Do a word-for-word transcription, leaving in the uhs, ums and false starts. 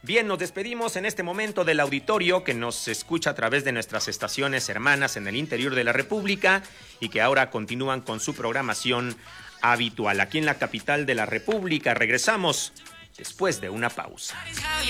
Bien, nos despedimos en este momento del auditorio que nos escucha a través de nuestras estaciones hermanas en el interior de la República y que ahora continúan con su programación habitual. Aquí en la capital de la República regresamos después de una pausa.